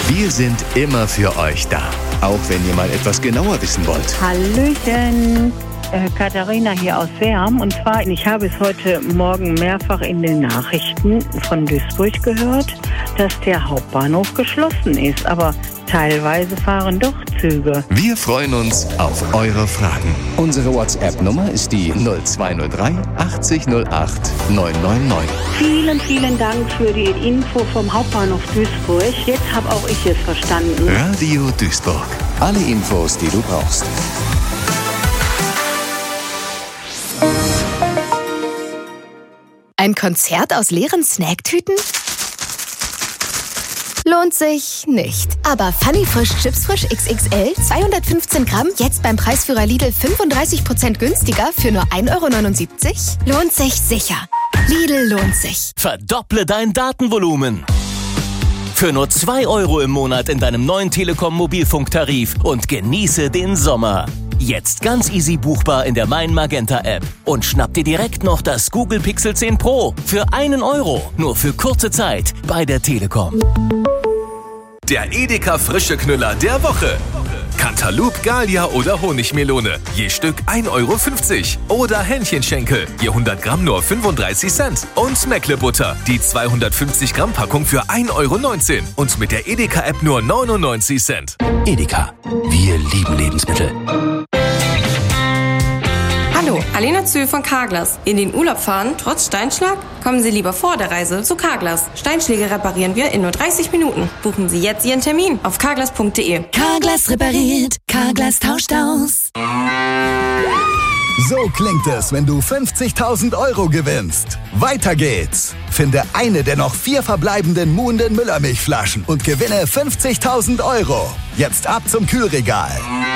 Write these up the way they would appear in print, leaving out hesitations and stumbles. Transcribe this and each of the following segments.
Wir sind immer für euch da, auch wenn ihr mal etwas genauer wissen wollt. Hallöchen, Katharina hier aus Werm. Und zwar, ich habe es heute Morgen mehrfach in den Nachrichten von Duisburg gehört, dass der Hauptbahnhof geschlossen ist. Aber teilweise fahren doch Züge. Wir freuen uns auf eure Fragen. Unsere WhatsApp-Nummer ist die 0203 80 08 999. Vielen, vielen Dank für die Info vom Hauptbahnhof Duisburg. Jetzt habe auch ich es verstanden. Radio Duisburg. Alle Infos, die du brauchst. Ein Konzert aus leeren Snacktüten? Lohnt sich nicht. Aber Funny Frisch Chips Frisch XXL 215 Gramm jetzt beim Preisführer Lidl 35% günstiger für nur 1,79 €? Lohnt sich sicher. Lidl lohnt sich. Verdopple dein Datenvolumen. Für nur 2 € im Monat in deinem neuen Telekom-Mobilfunktarif und genieße den Sommer. Jetzt ganz easy buchbar in der Mein Magenta App. Und schnapp dir direkt noch das Google Pixel 10 Pro für 1 €. Nur für kurze Zeit bei der Telekom. Der Edeka Frische Knüller der Woche. Cantaloupe, Gallia oder Honigmelone. Je Stück 1,50 €. Oder Hähnchenschenkel. Je 100 Gramm nur 35 Cent. Und Meckle-Butter. Die 250 Gramm Packung für 1,19 €. Und mit der Edeka App nur 99 Cent. Edeka. Wir lieben Lebensmittel. Hallo, Alena Zühl von Carglass. In den Urlaub fahren, trotz Steinschlag? Kommen Sie lieber vor der Reise zu Carglass. Steinschläge reparieren wir in nur 30 Minuten. Buchen Sie jetzt Ihren Termin auf carglass.de. Carglass repariert, Carglass tauscht aus. So klingt es, wenn du 50.000 € gewinnst. Weiter geht's. Finde eine der noch 4 verbleibenden Muhnden Müllermilchflaschen und gewinne 50.000 €. Jetzt ab zum Kühlregal.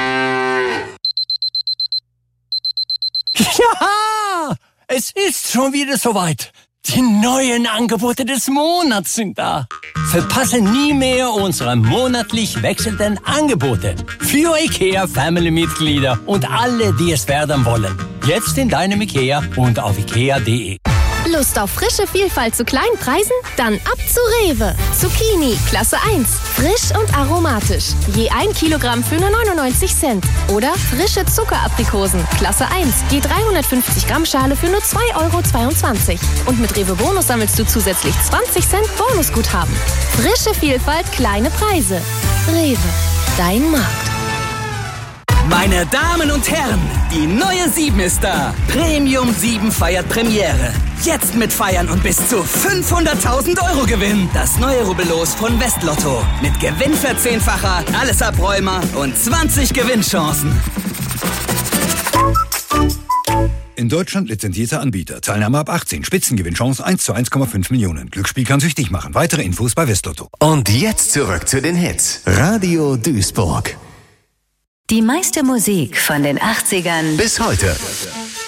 Ja, es ist schon wieder soweit. Die neuen Angebote des Monats sind da. Verpasse nie mehr unsere monatlich wechselnden Angebote. Für IKEA-Family-Mitglieder und alle, die es werden wollen. Jetzt in deinem IKEA und auf ikea.de. Lust auf frische Vielfalt zu kleinen Preisen? Dann ab zu Rewe. Zucchini, Klasse 1. Frisch und aromatisch. Je 1 Kilogramm für nur 99 Cent. Oder frische Zuckeraprikosen, Klasse 1. Je 350 Gramm Schale für nur 2,22 €. Und mit Rewe Bonus sammelst du zusätzlich 20 Cent Bonusguthaben. Frische Vielfalt, kleine Preise. Rewe, dein Markt. Meine Damen und Herren, die neue 7 ist da. Premium 7 feiert Premiere. Jetzt mitfeiern und bis zu 500.000 € gewinnen. Das neue Rubbellos von Westlotto. Mit Gewinnverzehnfacher, alles Abräumer und 20 Gewinnchancen. In Deutschland lizenzierter Anbieter. Teilnahme ab 18. Spitzengewinnchance 1 zu 1,5 Millionen. Glücksspiel kann süchtig machen. Weitere Infos bei Westlotto. Und jetzt zurück zu den Hits. Radio Duisburg. Die meiste Musik von den 80ern bis heute.